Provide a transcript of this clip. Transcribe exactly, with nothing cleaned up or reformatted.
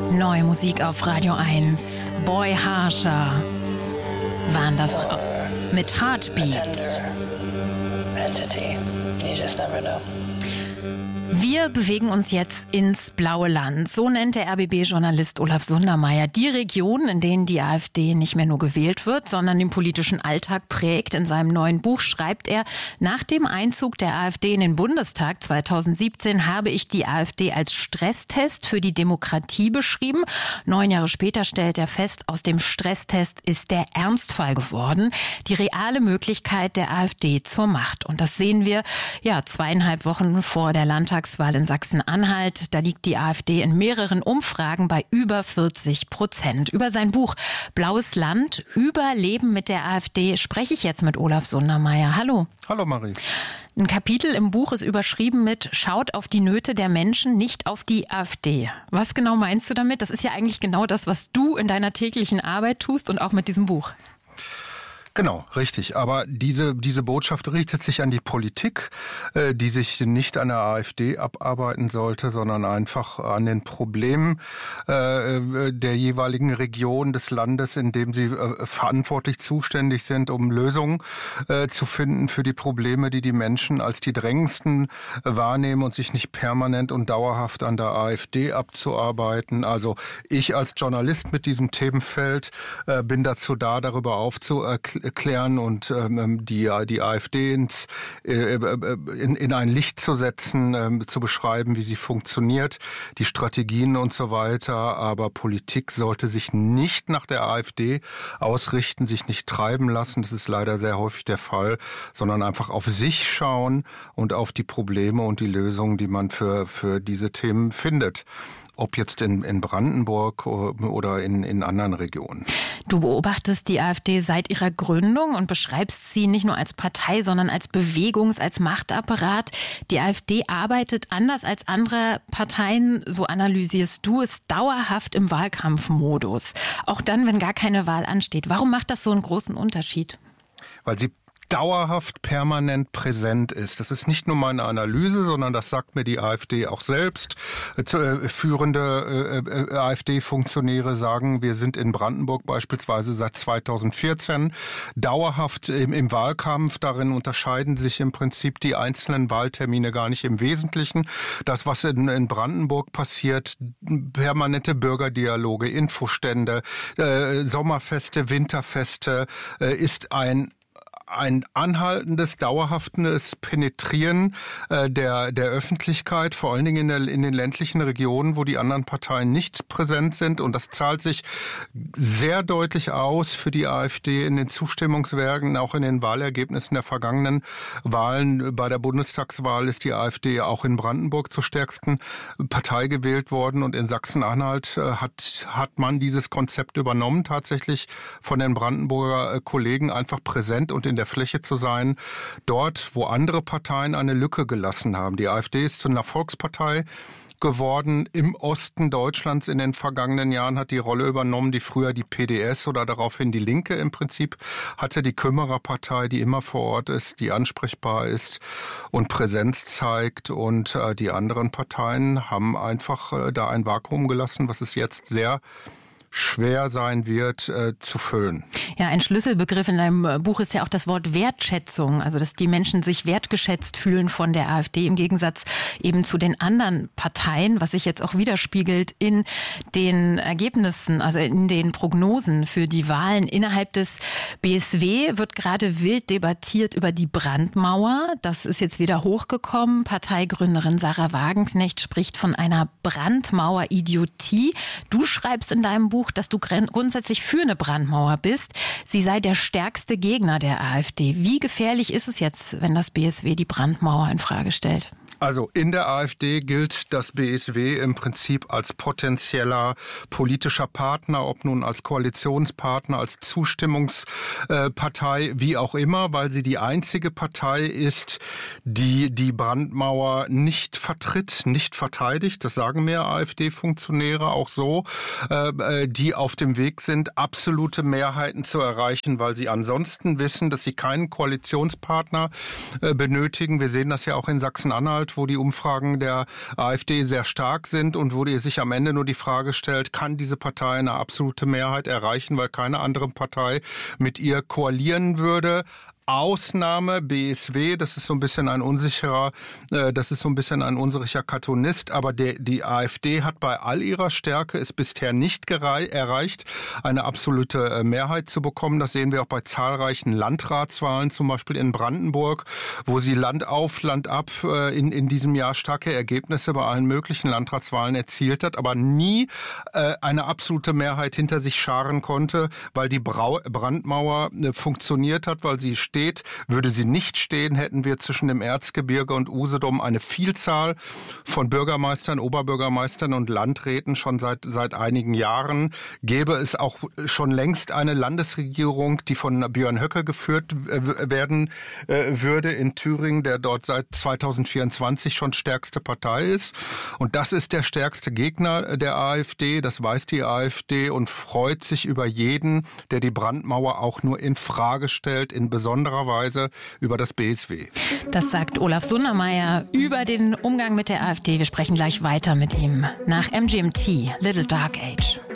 Neue Musik auf Radio eins. Boy Harsher waren das mit Heartbeat. Wir bewegen uns jetzt ins blaue Land. So nennt der R B B-Journalist Olaf Sundermeier die Region, in denen die AfD nicht mehr nur gewählt wird, sondern den politischen Alltag prägt. In seinem neuen Buch schreibt er, nach dem Einzug der AfD in den Bundestag zweitausendsiebzehn habe ich die AfD als Stresstest für die Demokratie beschrieben. Neun Jahre später stellt er fest, aus dem Stresstest ist der Ernstfall geworden. Die reale Möglichkeit der AfD zur Macht. Und das sehen wir ja zweieinhalb Wochen vor der Landtagswahl in Sachsen-Anhalt. Da liegt die AfD in mehreren Umfragen bei über vierzig Prozent. Über sein Buch Blaues Land, Überleben mit der AfD spreche ich jetzt mit Olaf Sundermeier. Hallo. Hallo Marie. Ein Kapitel im Buch ist überschrieben mit Schaut auf die Nöte der Menschen, nicht auf die AfD. Was genau meinst du damit? Das ist ja eigentlich genau das, was du in deiner täglichen Arbeit tust und auch mit diesem Buch. Genau, richtig. Aber diese diese Botschaft richtet sich an die Politik, äh, die sich nicht an der AfD abarbeiten sollte, sondern einfach an den Problemen äh, der jeweiligen Region des Landes, in dem sie äh, verantwortlich zuständig sind, um Lösungen äh, zu finden für die Probleme, die die Menschen als die drängendsten äh, wahrnehmen und sich nicht permanent und dauerhaft an der AfD abzuarbeiten. Also ich als Journalist mit diesem Themenfeld äh, bin dazu da, darüber aufzuklären, erklären und ähm, die die AfD ins, äh, in, in ein Licht zu setzen, äh, zu beschreiben, wie sie funktioniert, die Strategien und so weiter. Aber Politik sollte sich nicht nach der AfD ausrichten, sich nicht treiben lassen. Das ist leider sehr häufig der Fall, sondern einfach auf sich schauen und auf die Probleme und die Lösungen, die man für für diese Themen findet. Ob jetzt in, in Brandenburg oder in, in anderen Regionen. Du beobachtest die AfD seit ihrer Gründung und beschreibst sie nicht nur als Partei, sondern als Bewegungs-, als Machtapparat. Die AfD arbeitet anders als andere Parteien, so analysierst du es, dauerhaft im Wahlkampfmodus. Auch dann, wenn gar keine Wahl ansteht. Warum macht das so einen großen Unterschied? Weil sie dauerhaft permanent präsent ist. Das ist nicht nur meine Analyse, sondern das sagt mir die AfD auch selbst. Äh, führende äh, äh, AfD-Funktionäre sagen, wir sind in Brandenburg beispielsweise seit zweitausendvierzehn dauerhaft im, im Wahlkampf. Darin unterscheiden sich im Prinzip die einzelnen Wahltermine gar nicht im Wesentlichen. Das, was in, in Brandenburg passiert, permanente Bürgerdialoge, Infostände, äh, Sommerfeste, Winterfeste, äh, ist ein ein anhaltendes, dauerhaftes Penetrieren äh, der der Öffentlichkeit, vor allen Dingen in, der, in den ländlichen Regionen, wo die anderen Parteien nicht präsent sind. Und das zahlt sich sehr deutlich aus für die AfD in den Zustimmungswerten, auch in den Wahlergebnissen der vergangenen Wahlen. Bei der Bundestagswahl ist die AfD auch in Brandenburg zur stärksten Partei gewählt worden. Und in Sachsen-Anhalt äh, hat, hat man dieses Konzept übernommen, tatsächlich von den Brandenburger äh, Kollegen einfach präsent und in der Fläche zu sein, dort, wo andere Parteien eine Lücke gelassen haben. Die AfD ist zu einer Volkspartei geworden im Osten Deutschlands in den vergangenen Jahren, hat die Rolle übernommen, die früher die P D S oder daraufhin die Linke im Prinzip hatte, die Kümmererpartei, die immer vor Ort ist, die ansprechbar ist und Präsenz zeigt. Und äh, die anderen Parteien haben einfach äh, da ein Vakuum gelassen, was es jetzt sehr schwer sein wird, äh, zu füllen. Ja, ein Schlüsselbegriff in deinem Buch ist ja auch das Wort Wertschätzung, also dass die Menschen sich wertgeschätzt fühlen von der AfD im Gegensatz eben zu den anderen Parteien, was sich jetzt auch widerspiegelt in den Ergebnissen, also in den Prognosen für die Wahlen. Innerhalb des B S W wird gerade wild debattiert über die Brandmauer. Das ist jetzt wieder hochgekommen. Parteigründerin Sarah Wagenknecht spricht von einer Brandmauer-Idiotie. Du schreibst in deinem Buch, dass du grundsätzlich für eine Brandmauer bist. Sie sei der stärkste Gegner der AfD. Wie gefährlich ist es jetzt, wenn das B S W die Brandmauer in Frage stellt? Also in der AfD gilt das B S W im Prinzip als potenzieller politischer Partner, ob nun als Koalitionspartner, als Zustimmungspartei, wie auch immer, weil sie die einzige Partei ist, die die Brandmauer nicht vertritt, nicht verteidigt. Das sagen mehr AfD-Funktionäre auch so, die auf dem Weg sind, absolute Mehrheiten zu erreichen, weil sie ansonsten wissen, dass sie keinen Koalitionspartner benötigen. Wir sehen das ja auch in Sachsen-Anhalt, Land, wo die Umfragen der AfD sehr stark sind und wo ihr sich am Ende nur die Frage stellt, kann diese Partei eine absolute Mehrheit erreichen, weil keine andere Partei mit ihr koalieren würde. Ausnahme B S W, das ist so ein bisschen ein unsicherer, äh, das ist so ein bisschen ein unsicherer Cartoonist, aber der, die AfD hat bei all ihrer Stärke es bisher nicht gerei- erreicht, eine absolute äh, Mehrheit zu bekommen. Das sehen wir auch bei zahlreichen Landratswahlen, zum Beispiel in Brandenburg, wo sie Land auf, Land ab äh, in, in diesem Jahr starke Ergebnisse bei allen möglichen Landratswahlen erzielt hat, aber nie äh, eine absolute Mehrheit hinter sich scharen konnte, weil die Brau- Brandmauer äh, funktioniert hat, weil sie steht. Würde sie nicht stehen, hätten wir zwischen dem Erzgebirge und Usedom eine Vielzahl von Bürgermeistern, Oberbürgermeistern und Landräten schon seit, seit einigen Jahren. Gäbe es auch schon längst eine Landesregierung, die von Björn Höcke geführt werden äh, würde in Thüringen, der dort seit zweitausendvierundzwanzig schon stärkste Partei ist. Und das ist der stärkste Gegner der AfD. Das weiß die AfD und freut sich über jeden, der die Brandmauer auch nur in Frage stellt, in besonderer Weise über das B S W. Das sagt Olaf Sundermeier über den Umgang mit der AfD. Wir sprechen gleich weiter mit ihm nach M G M T, Little Dark Age.